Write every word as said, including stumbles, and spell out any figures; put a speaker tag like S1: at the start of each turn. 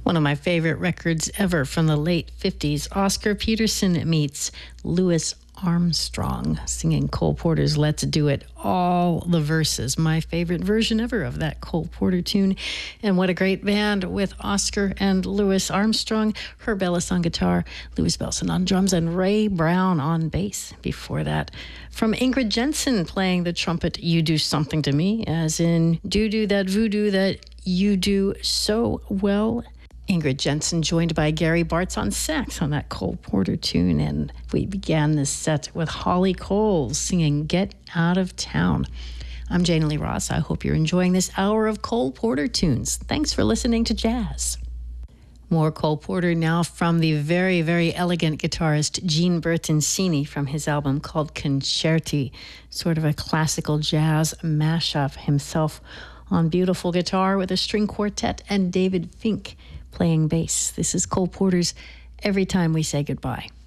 S1: One of my favorite records ever from the late fifties, Oscar Peterson meets Louis Armstrong singing Cole Porter's Let's Do It, all the verses. My favorite version ever of that Cole Porter tune. And what a great band with Oscar and Louis Armstrong, Herb Ellis on guitar, Louis Bellson on drums, and Ray Brown on bass. Before that, from Ingrid Jensen playing the trumpet, You Do Something to Me, as in do do that voodoo that you do so well. Ingrid Jensen joined by Gary Bartz on sax on that Cole Porter tune. And we began this set with Holly Coles singing Get Out of Town. I'm Jana Lee Ross. I hope you're enjoying this hour of Cole Porter tunes. Thanks for listening to Jazz. More Cole Porter now from the very, very elegant guitarist Gene Bertoncini from his album called Concerti, sort of a classical jazz mashup, himself on beautiful guitar with a string quartet and David Fink playing bass. This is Cole Porter's Every Time We Say Goodbye.